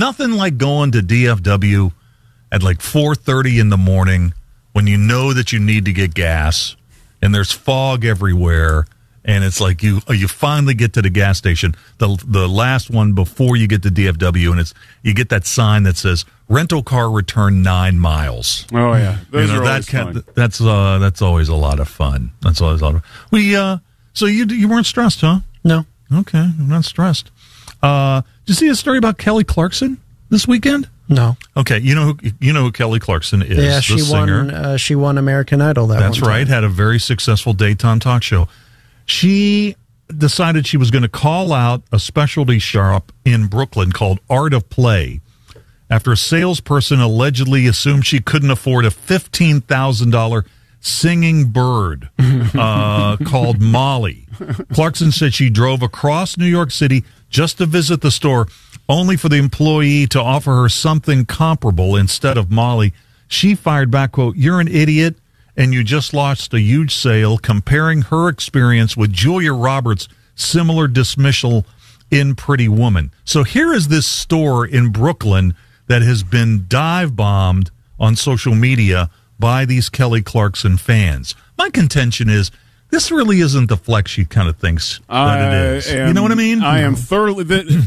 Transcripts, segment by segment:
nothing like going to DFW at like 4:30 in the morning when you know that you need to get gas and there's fog everywhere, and it's like you finally get to the gas station, the last one before you get to DFW, and you get that sign that says rental car return 9 miles. Oh yeah, those are always fun. That's always a lot of fun. That's always a lot of fun. So you weren't stressed, huh? No. Okay, I'm not stressed. Did you see a story about Kelly Clarkson this weekend? No. Okay, you know who Kelly Clarkson is. Yeah, the singer. She won American Idol. That's right. Had a very successful daytime talk show. She decided she was going to call out a specialty shop in Brooklyn called Art of Play after a salesperson allegedly assumed she couldn't afford a $15,000 singing bird called Molly. Clarkson said she drove across New York City just to visit the store, only for the employee to offer her something comparable instead of Molly. She fired back, quote, "You're an idiot, and you just lost a huge sale," comparing her experience with Julia Roberts' similar dismissal in Pretty Woman. So here is this store in Brooklyn that has been dive-bombed on social media by these Kelly Clarkson fans. My contention is, this really isn't the flex she kind of thinks that it is. You know what I mean? I am thoroughly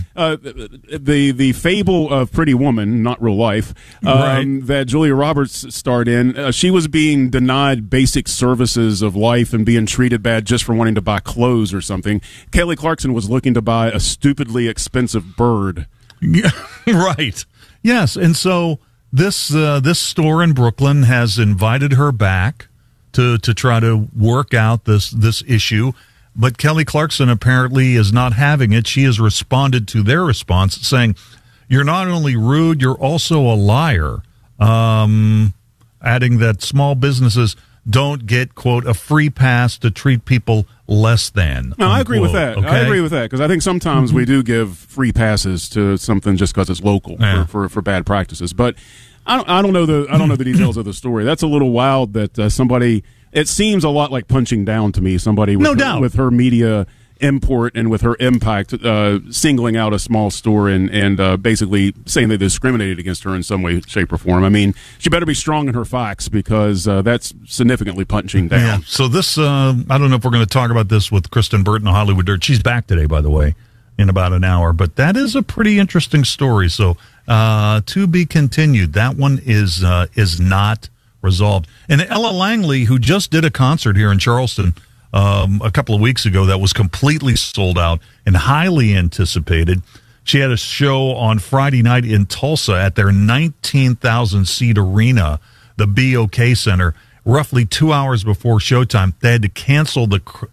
the fable of Pretty Woman, not real life, that Julia Roberts starred in. She was being denied basic services of life and being treated bad just for wanting to buy clothes or something. Kelly Clarkson was looking to buy a stupidly expensive bird. Yeah, right. Yes, and so this store in Brooklyn has invited her back to try to work out this issue, but Kelly Clarkson apparently is not having it. She has responded to their response saying, "You're not only rude, you're also a liar," adding that small businesses don't get, quote, "a free pass to treat people less than." No, I agree with that. Okay? I agree with that because I think sometimes we do give free passes to something just because it's local for bad practices, but I don't know the details of the story. That's a little wild that somebody. It seems a lot like punching down to me. Somebody with her media import and with her impact, singling out a small store and basically saying they discriminated against her in some way, shape, or form. I mean, she better be strong in her facts because that's significantly punching down. Yeah. So this, I don't know if we're going to talk about this with Kristen Burton of Hollywood Dirt. She's back today, by the way, in about an hour. But that is a pretty interesting story. So to be continued. That one is not resolved. And Ella Langley, who just did a concert here in Charleston a couple of weeks ago that was completely sold out and highly anticipated. She had a show on Friday night in Tulsa at their 19,000-seat arena, the BOK Center, roughly 2 hours before showtime. They had to cancel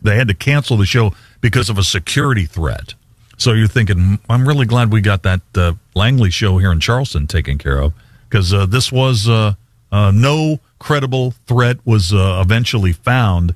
the show because of a security threat. So you're thinking, I'm really glad we got that Langley show here in Charleston taken care of, because this was no credible threat was eventually found.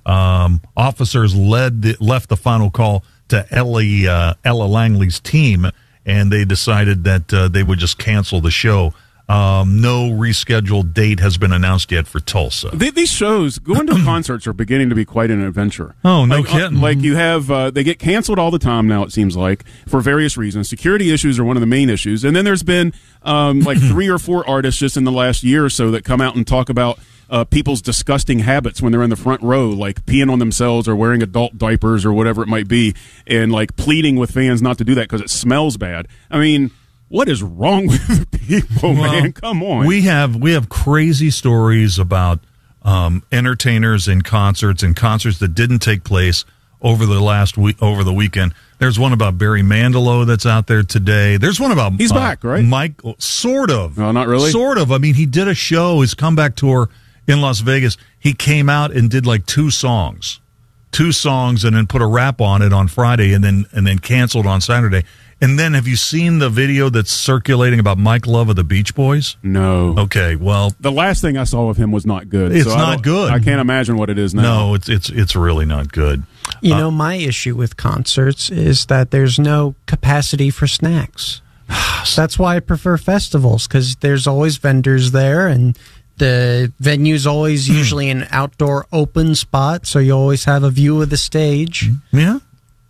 Officers left the final call to Ella Langley's team, and they decided that they would just cancel the show. No rescheduled date has been announced yet for Tulsa. These shows, going to concerts, are beginning to be quite an adventure. Oh, no kidding. Like you have, they get canceled all the time now, it seems like, for various reasons. Security issues are one of the main issues. And then there's been like 3 or 4 artists just in the last year or so that come out and talk about people's disgusting habits when they're in the front row, like peeing on themselves or wearing adult diapers or whatever it might be, and like pleading with fans not to do that because it smells bad. I mean, what is wrong with people, man? Come on. We have crazy stories about entertainers and concerts that didn't take place over the weekend. There's one about Barry Manilow that's out there today. There's one about he's back, right? Mike, sort of. No, not really. Sort of. I mean, he did a show, his comeback tour in Las Vegas. He came out and did like 2 songs, and then put a rap on it on Friday, and then canceled on Saturday. And then, have you seen the video that's circulating about Mike Love of the Beach Boys? No. Okay, well, the last thing I saw of him was not good. It's not good. I can't imagine what it is now. No, it's really not good. You know, my issue with concerts is that there's no capacity for snacks. That's why I prefer festivals, because there's always vendors there, and the venue's always usually an outdoor open spot, so you always have a view of the stage. Yeah.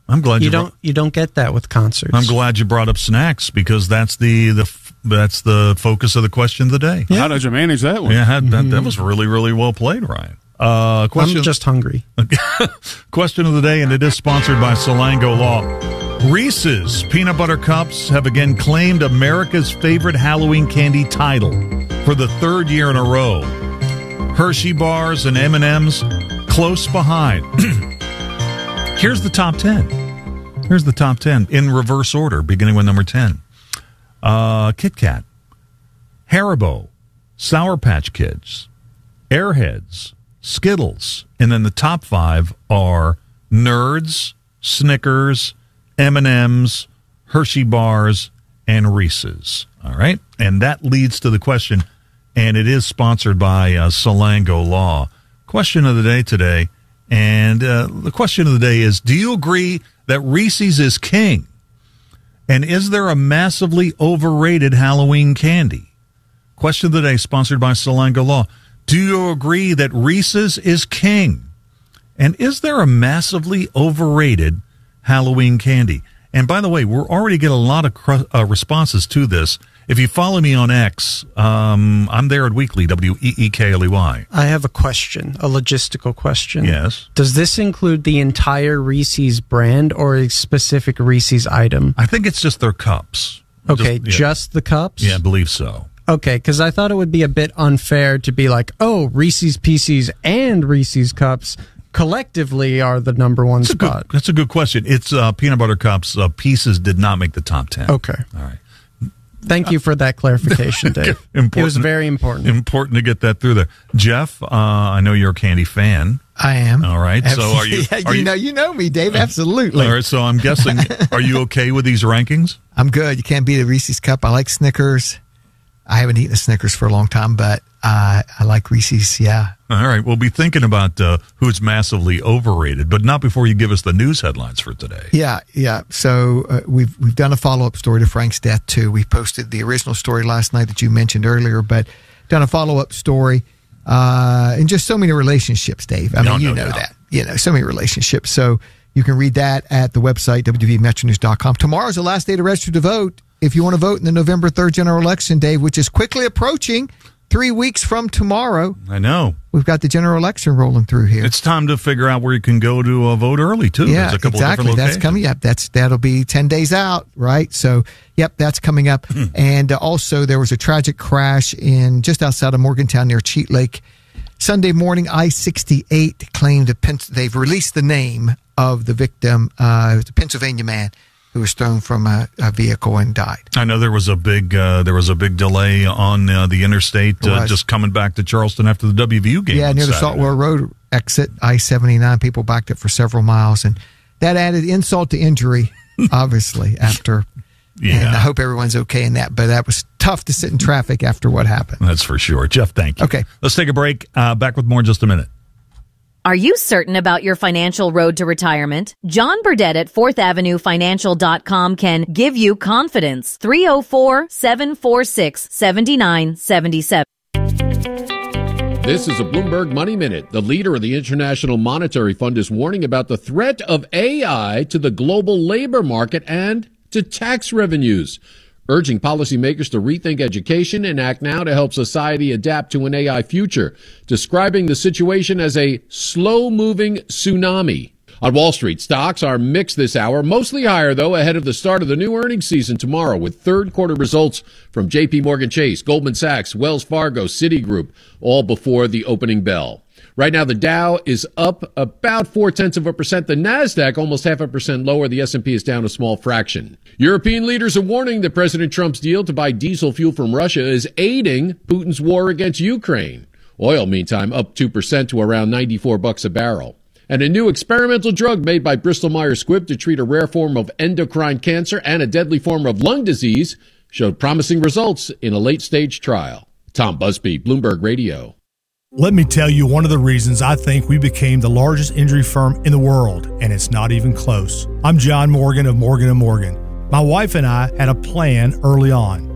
I'm glad you don't get that with concerts. I'm glad you brought up snacks because that's the focus of the question of the day. Yeah. How did you manage that one? Yeah, that was really, really well played, Ryan. I'm just hungry. Question of the day, and it is sponsored by Solango Law. Reese's Peanut Butter Cups have again claimed America's favorite Halloween candy title for the third year in a row. Hershey bars and M&M's close behind. Here's the top 10. Here's the top 10 in reverse order, beginning with number 10. Kit Kat, Haribo, Sour Patch Kids, Airheads, Skittles, and then the top 5 are Nerds, Snickers, M&M's, Hershey bars, and Reese's. All right? And that leads to the question, and it is sponsored by Solango Law. Question of the day today, and the question of the day is, do you agree that Reese's is king? And is there a massively overrated Halloween candy? Question of the day, sponsored by Solango Law. Do you agree that Reese's is king? And is there a massively overrated Halloween candy? And by the way, we're already getting a lot of responses to this. If you follow me on X, I'm there at Weekly, WEEKLEY. I have a question, a logistical question. Yes. Does this include the entire Reese's brand or a specific Reese's item? I think it's just their cups. Okay, just the cups? Yeah, I believe so. Okay, because I thought it would be a bit unfair to be like, oh, Reese's Pieces and Reese's Cups collectively are the number one spot. That's a good question. It's Peanut Butter Cups. Pieces did not make the top 10. Okay. All right. Thank you for that clarification, Dave. It was very important. Important to get that through there. Jeff, I know you're a candy fan. I am. All right. Absolutely. So you know me, Dave. Absolutely. All right. So I'm guessing, are you okay with these rankings? I'm good. You can't beat a Reese's Cup. I like Snickers. I haven't eaten a Snickers for a long time, but I like Reese's, yeah. All right. We'll be thinking about who's massively overrated, but not before you give us the news headlines for today. Yeah. So we've done a follow-up story to Frank's death, too. We posted the original story last night that you mentioned earlier, but done a follow-up story and just so many relationships, Dave. I mean, you know that. You know, so many relationships. So you can read that at the website, WVMetronews.com. Tomorrow's the last day to register to vote. If you want to vote in the November 3rd general election, Dave, which is quickly approaching, 3 weeks from tomorrow. I know. We've got the general election rolling through here. It's time to figure out where you can go to vote early, too. Yeah, There's a couple exactly. Of different That's coming up. That'll be 10 days out, right? So, yep, that's coming up. And also, there was a tragic crash in just outside of Morgantown near Cheat Lake. Sunday morning, I-68 claimed they've released the name of the victim, the Pennsylvania man who was thrown from a vehicle and died. I know there was a big delay on the interstate just coming back to Charleston after the WVU game. Yeah, near the Saltwell Road exit, I-79. People backed it for several miles, and that added insult to injury, obviously, after. Yeah. And I hope everyone's okay in that, but that was tough to sit in traffic after what happened. That's for sure. Jeff, thank you. Okay. Let's take a break. Back with more in just a minute. Are you certain about your financial road to retirement? John Burdett at 4thAvenueFinancial.com can give you confidence. 304-746-7977. This is a Bloomberg Money Minute. The leader of the International Monetary Fund is warning about the threat of AI to the global labor market and to tax revenues, urging policymakers to rethink education and act now to help society adapt to an AI future, describing the situation as a slow-moving tsunami. On Wall Street, stocks are mixed this hour, mostly higher, though, ahead of the start of the new earnings season tomorrow, with third-quarter results from J.P. Morgan Chase, Goldman Sachs, Wells Fargo, Citigroup, all before the opening bell. Right now, the Dow is up about 0.4%. The Nasdaq almost 0.5% lower. The S&P is down a small fraction. European leaders are warning that President Trump's deal to buy diesel fuel from Russia is aiding Putin's war against Ukraine. Oil, meantime, up 2% to around $94 a barrel. And a new experimental drug made by Bristol Myers Squibb to treat a rare form of endocrine cancer and a deadly form of lung disease showed promising results in a late-stage trial. Tom Busby, Bloomberg Radio. Let me tell you one of the reasons I think we became the largest injury firm in the world, and it's not even close. I'm John Morgan of Morgan & Morgan. My wife and I had a plan early on.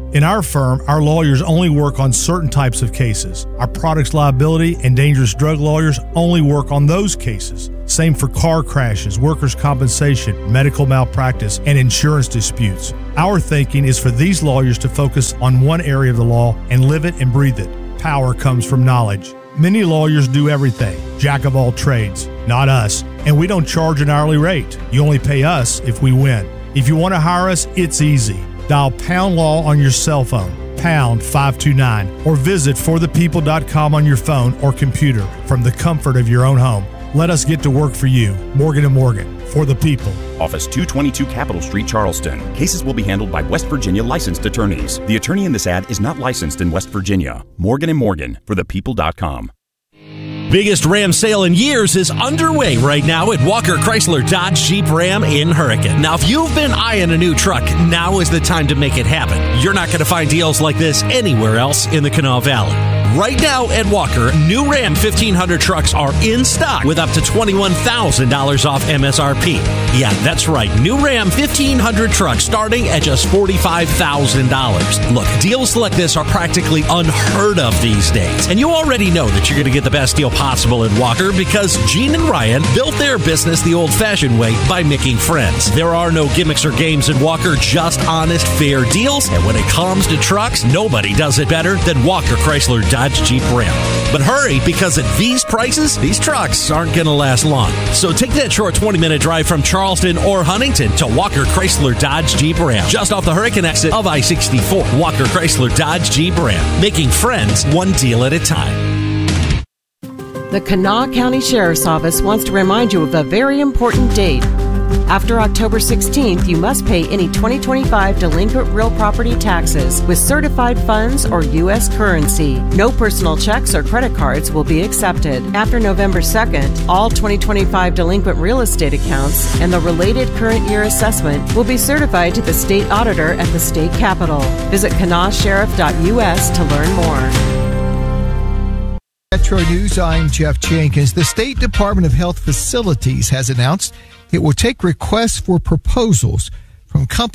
In our firm, our lawyers only work on certain types of cases. Our products liability and dangerous drug lawyers only work on those cases. Same for car crashes, workers' compensation, medical malpractice, and insurance disputes. Our thinking is for these lawyers to focus on one area of the law and live it and breathe it. Power comes from knowledge. Many lawyers do everything, jack of all trades. Not us, and we don't charge an hourly rate. You only pay us if we win. If you want to hire us, it's easy. Dial Pound Law on your cell phone, pound 529, or visit forthepeople.com on your phone or computer from the comfort of your own home. Let us get to work for you. Morgan & Morgan, for the people. Office 222 Capitol Street, Charleston. Cases will be handled by West Virginia licensed attorneys. The attorney in this ad is not licensed in West Virginia. Morgan & Morgan, forthepeople.com. Biggest Ram sale in years is underway right now at Walker Chrysler Dodge Jeep Ram in Hurricane. Now, if you've been eyeing a new truck, now is the time to make it happen. You're not going to find deals like this anywhere else in the Kanawha Valley. Right now at Walker, new Ram 1500 trucks are in stock with up to $21,000 off MSRP. Yeah, that's right. New Ram 1500 trucks starting at just $45,000. Look, deals like this are practically unheard of these days. And you already know that you're going to get the best deal possible in Walker because Gene and Ryan built their business the old-fashioned way by making friends. There are no gimmicks or games in Walker, just honest, fair deals. And when it comes to trucks, nobody does it better than Walker Chrysler Dodge Jeep Ram. But hurry, because at these prices, these trucks aren't going to last long. So take that short 20-minute drive from Charleston or Huntington to Walker Chrysler Dodge Jeep Ram, just off the Hurricane exit of I-64. Walker Chrysler Dodge Jeep Ram, making friends one deal at a time. The Kanawha County Sheriff's Office wants to remind you of a very important date. After October 16th, you must pay any 2025 delinquent real property taxes with certified funds or U.S. currency. No personal checks or credit cards will be accepted. After November 2nd, all 2025 delinquent real estate accounts and the related current year assessment will be certified to the state auditor at the state capitol. Visit kanawhasheriff.us to learn more. Metro News, I'm Jeff Jenkins. The State Department of Health Facilities has announced it will take requests for proposals from companies.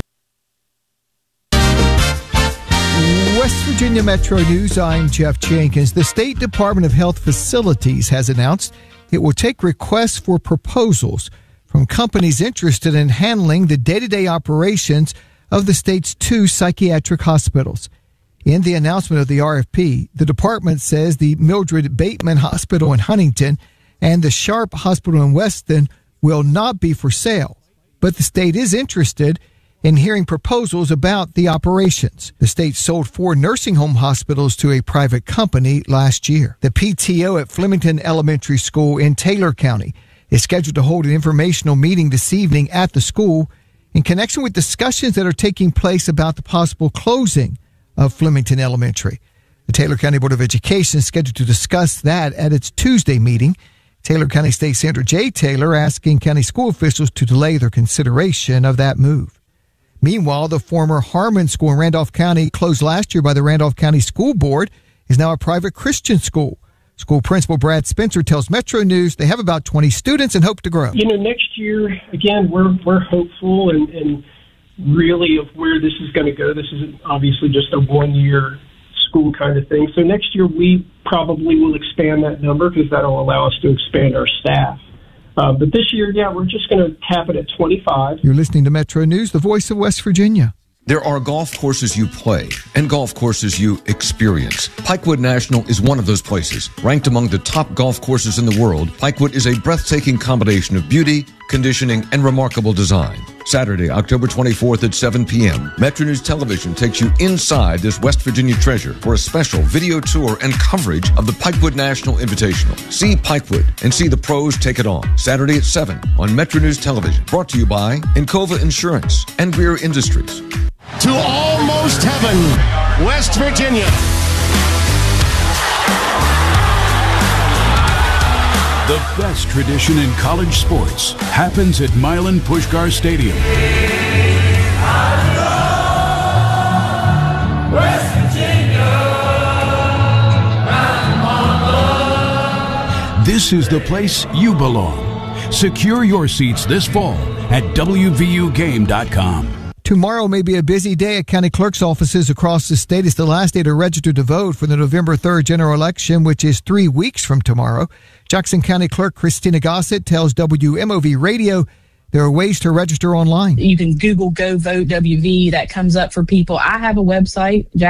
West Virginia Metro News, I'm Jeff Jenkins. The State Department of Health Facilities has announced it will take requests for proposals from companies interested in handling the day-to-day operations of the state's 2 psychiatric hospitals. In the announcement of the RFP, the department says the Mildred Bateman Hospital in Huntington and the Sharp Hospital in Weston will not be for sale, but the state is interested in hearing proposals about the operations. The state sold 4 nursing home hospitals to a private company last year. The PTO at Flemington Elementary School in Taylor County is scheduled to hold an informational meeting this evening at the school in connection with discussions that are taking place about the possible closing of Flemington Elementary. The Taylor County Board of Education is scheduled to discuss that at its Tuesday meeting. Taylor County State Senator Jay Taylor asking county school officials to delay their consideration of that move. Meanwhile, the former Harmon School in Randolph County, closed last year by the Randolph County School Board, is now a private Christian school. School principal Brad Spencer tells Metro News they have about 20 students and hope to grow. Next year, again, we're hopeful and really of where this is going to go. This is obviously just a one-year school kind of thing. So next year we probably will expand that number because that'll allow us to expand our staff. But this year, we're just going to cap it at 25. You're listening to Metro News, the voice of West Virginia. There are golf courses you play and golf courses you experience. Pikewood National is one of those places. Ranked among the top golf courses in the world, Pikewood is a breathtaking combination of beauty, conditioning, and remarkable design. Saturday, October 24th at 7 p.m., Metro News Television takes you inside this West Virginia treasure for a special video tour and coverage of the Pikewood National Invitational. See Pikewood and see the pros take it on. Saturday at 7 on Metro News Television. Brought to you by Encova Insurance and Greer Industries. To almost heaven, West Virginia. The best tradition in college sports happens at Milan Puskar Stadium. West Virginia. This is the place you belong. Secure your seats this fall at WVUGame.com. Tomorrow may be a busy day at county clerk's offices across the state. It's the last day to register to vote for the November 3rd general election, which is 3 weeks from tomorrow. Jackson County Clerk Christina Gossett tells WMOV Radio there are ways to register online. You can Google Go Vote WV. That comes up for people. I have a website,